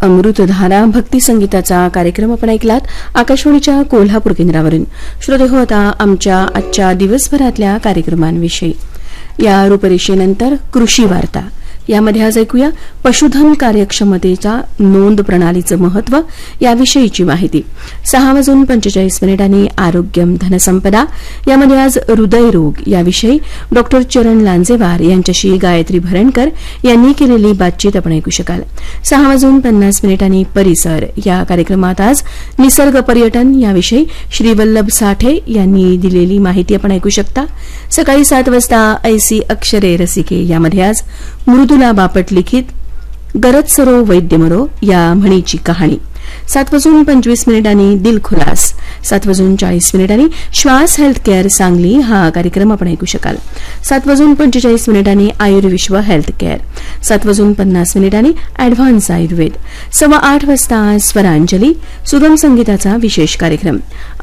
अमृतधारा भक्ती संगीताचा कार्यक्रम आपण ऐकलात आकाशवाणीच्या कोल्हापूर केंद्रावरून. श्रोते हो, आता आमच्या आजच्या दिवसभरातल्या कार्यक्रमांविषयी. या रूपरेषेनंतर कृषी वार्ता, यामध्ये आज ऐकूया पशुधन कार्यक्षमतेच्या नोंद प्रणालीचं महत्व याविषयीची माहिती. 6:45 आरोग्यम धनसंपदा, यामध्ये आज हृदयरोग याविषयी डॉ. चरण लांजेवार यांच्याशी गायत्री भरणकर यांनी केलेली बातचीत आपण ऐकू शकाल. 6:50 परिसर या कार्यक्रमात आज निसर्ग पर्यटन याविषयी श्रीवल्लभ साठे यांनी दिलेली माहिती आपण ऐकू शकता. सकाळी 7 वाजता ऐसी अक्षरे रसिके, यामध्ये आज मृदुला बापट लिखित गरज सरो वैद्य मरो या म्हणीची कहाणी. 7:25 दिलखुलास, 7:40 श्वास हेल्थ केअर सांगली हा कार्यक्रम आपण ऐकू शकाल. 7:45 Ayurvishwa health care, 7:50 advance Ayurveda. 8:15 वाजता स्वरांजली सुगम संगीताचा विशेष कार्यक्रम.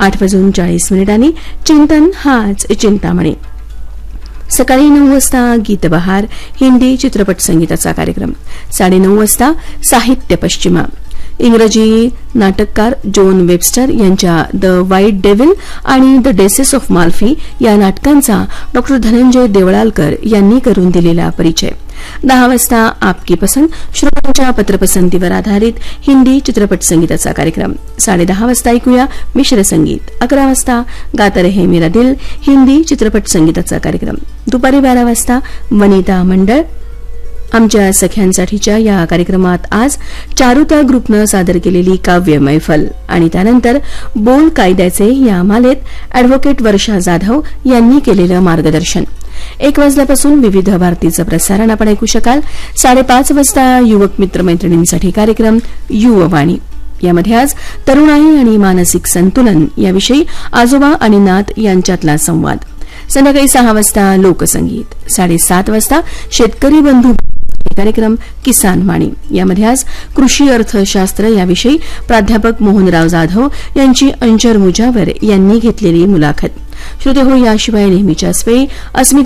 8:40 चिंतन हाच चिंतामणी. सकाळी 9 वाजता गीतबहार हिंदी चित्रपट संगीताचा कार्यक्रम. 9:30 वाजता साहित्य पश्चिमा, इंग्रजी नाटककार जोन वेबस्टर यांच्या द व्हाईट डेव्हिल आणि द डेसेस ऑफ माल्फी या नाटकांचा डॉ. धनंजय देवळालकर यांनी करून दिलेला परिचय. 10 वाजता आपकी पसंत, श्रोत्यांच्या पत्रपसंतीवर आधारित हिंदी चित्रपट संगीताचा कार्यक्रम. 10:30 वाजता ऐकूया मिश्र संगीत. 11 वाजता गाता रहे मेरा दिल हिंदी चित्रपट संगीताचा कार्यक्रम. दुपारी 12 वाजता वनिता मंडळ आमच्या सख्यांसाठीच्या या कार्यक्रमात आज चारुता ग्रुपनं सादर केलेली काव्य मैफल आणि त्यानंतर बोल कायद्याचे या मालेत अॅडव्होकेट वर्षा जाधव यांनी केलेलं मार्गदर्शन. 1 वाजल्यापासून विविध भारतीचं प्रसारण आपण ऐकू शकाल. 5:30 वाजता युवक मित्रमैत्रिणींसाठी कार्यक्रम युववाणी, यामध्ये आज तरुणाई आणि मानसिक संतुलन याविषयी आजोबा आणि नात यांच्यातला संवाद. संध्याकाळी 6 वाजता लोकसंगीत. 7:30 वाजता शेतकरी बंधू कार्यक्रम किसान वाणी, यामध्ये आज कृषी अर्थशास्त्र याविषयी प्राध्यापक मोहनराव जाधव यांची अंजर मुजावर यांनी घेतलेली मुलाखत. श्रोते हो, याशिवाय नेहमीच्याच वेळी अस्मिता